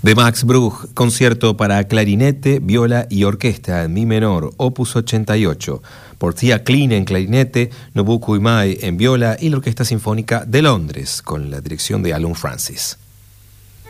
De Max Bruch, concierto para clarinete, viola y orquesta en mi menor, opus 88, por Thea Kline en clarinete, Nobuko Imai en viola y la Orquesta Sinfónica de Londres, con la dirección de Alun Francis.